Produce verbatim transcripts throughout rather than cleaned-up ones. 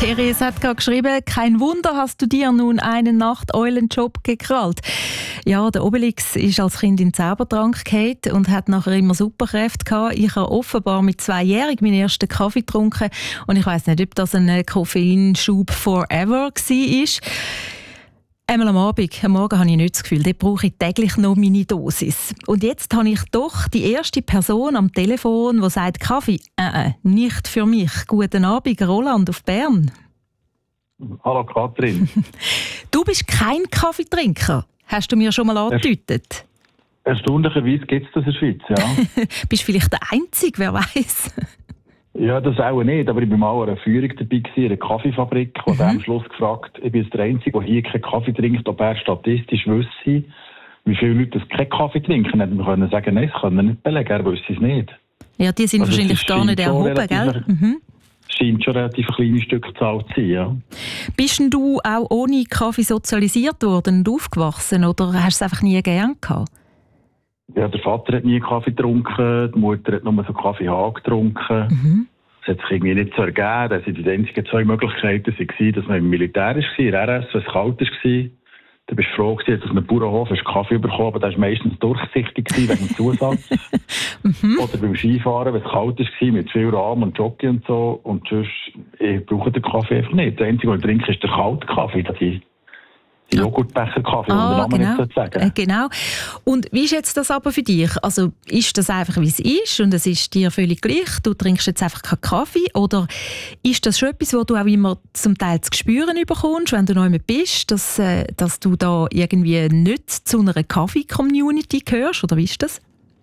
Therese hat gerade geschrieben, kein Wunder hast du dir nun einen Nachteulenjob gekrallt. Ja, der Obelix ist als Kind in den Zaubertrank gefallen und hat nachher immer Superkräfte gehabt. Ich habe offenbar mit zweijährig meinen ersten Kaffee getrunken und ich weiss nicht, ob das ein Koffeinschub forever war. Einmal am Abend, am Morgen habe ich nicht das Gefühl, dort brauche ich täglich noch meine Dosis. Und jetzt habe ich doch die erste Person am Telefon, die sagt, Kaffee, äh, äh, nicht für mich. Guten Abend, Roland auf Bern. Hallo Katrin. Du bist kein Kaffeetrinker, hast du mir schon mal angedeutet. Erstaunlicherweise gibt es das in der Schweiz, ja. Bist vielleicht der Einzige, wer weiß. Ja, das auch nicht, aber ich war mal an einer Führung dabei, in einer Kaffeefabrik, und mhm. am Schluss gefragt, ich bin der Einzige, der hier keinen Kaffee trinkt, ob er statistisch wüsste, wie viele Leute das keinen Kaffee trinken. Dann wir können sagen, nein, das können wir nicht belegen, er wüsste es nicht. Ja, die sind also wahrscheinlich gar nicht erhoben, gell? Mhm. Scheint schon relativ eine kleine Stückzahl zu sein, ja. Bist denn du auch ohne Kaffee sozialisiert worden und aufgewachsen, oder hast du es einfach nie gern gehabt? Ja, der Vater hat nie Kaffee getrunken, die Mutter hat nur so Kaffee Haag getrunken. Mhm. Das hat sich irgendwie nicht so ergeben. Das waren die einzigen zwei Möglichkeiten, dass man im Militär war, in der R S, wenn es kalt war. Dann bist du froh, dass du einen Bauernhof hast Kaffee bekommen, aber das war meistens durchsichtig wegen dem Zusatz. mhm. Oder beim Skifahren, wenn es kalt war, mit viel Rahm und Jockey und so. Und sonst, ich brauche den Kaffee einfach nicht. Der einzige, den ich trinke, ist der kalte Kaffee. Das ist Joghurtbecher-Kaffee, ah, um den Namen genau. nicht zu sagen. Äh, genau. Und wie ist jetzt das aber für dich? Also ist das einfach, wie es ist und es ist dir völlig gleich? Du trinkst jetzt einfach keinen Kaffee? Oder ist das schon etwas, was du auch immer zum Teil zu spüren bekommst, wenn du noch jemand bist, dass, äh, dass du da irgendwie nicht zu einer Kaffee-Community gehörst? Oder wie ist das?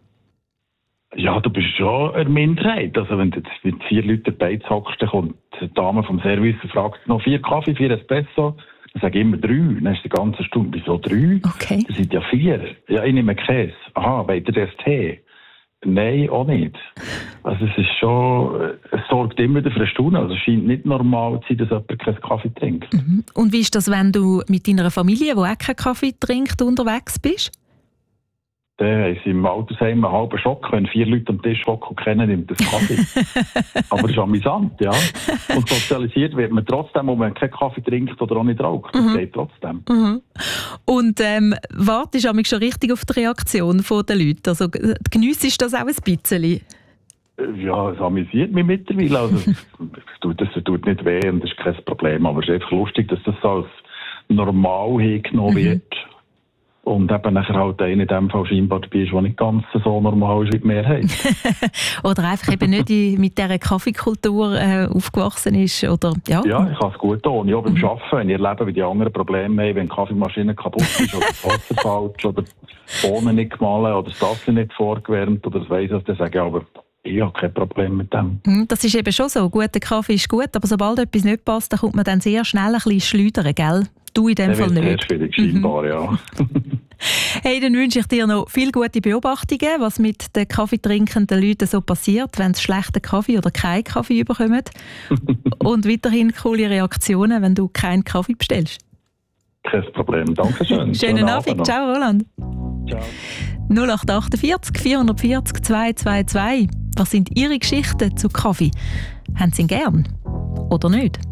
Ja, du bist schon eine Minderheit. Also wenn du jetzt mit vier Leuten dabei hockst, dann kommt die Dame vom Service und fragt noch vier Kaffee, vier Espresso. Ich sage immer drei. Dann ist die ganze Stunde, wieso drei? Okay. Das sind ja vier. Ja, ich nehme Käse. Aha, wollt ihr das Tee? Nein, auch nicht. Also es ist schon, es sorgt immer wieder für Erstaunen. Also es scheint nicht normal zu sein, dass jemand keinen Kaffee trinkt. Mhm. Und wie ist das, wenn du mit deiner Familie, die auch keinen Kaffee trinkt, unterwegs bist? Dann haben sie im Altersheim einen halben Schock. Wenn vier Leute am Tisch hocken und kennen, nimmt das Kaffee. Aber es ist amüsant, ja. Und sozialisiert wird man trotzdem, ob man keinen Kaffee trinkt oder auch nicht raucht. Das mhm. geht trotzdem. Mhm. Und ähm, wartest du schon richtig auf die Reaktion der Leute? Also geniessest du das auch ein bisschen? Ja, es amüsiert mich mittlerweile. Also, es, tut, es tut nicht weh und das ist kein Problem. Aber es ist einfach lustig, dass das als normal hingenommen mhm. wird. Und eben nachher halt einer in dem Fall scheinbar dabei ist, der nicht ganz so normal ist wie die Mehrheit. Oder einfach eben nicht in, mit dieser Kaffeekultur äh, aufgewachsen ist. Oder, ja. ja, ich kann es gut tun. Ja, beim Arbeiten, wenn ich erlebe, wie die anderen Probleme haben, wenn die Kaffeemaschine kaputt ist oder das Wasser falsch oder die Bohnen nicht gemahlen oder das Tasse nicht vorgewärmt oder das weiss ich, dann sage ich aber, ich habe kein Problem mit dem. Das ist eben schon so. Guter Kaffee ist gut, aber sobald etwas nicht passt, dann kommt man dann sehr schnell ein bisschen schleudern, gell? Du in dem der Fall nicht. Sehr schwierig, scheinbar, mhm. ja. Hey, dann wünsche ich dir noch viele gute Beobachtungen, was mit den kaffeetrinkenden Leuten so passiert, wenn sie schlechten Kaffee oder keinen Kaffee bekommen. Und weiterhin coole Reaktionen, wenn du keinen Kaffee bestellst. Kein Problem, danke schön. Schönen Abend, Abend. Ciao Roland. Ciao. null acht acht vier vier vier vier zwei zwei zwei. Was sind Ihre Geschichten zu Kaffee? Haben Sie ihn gern oder nicht?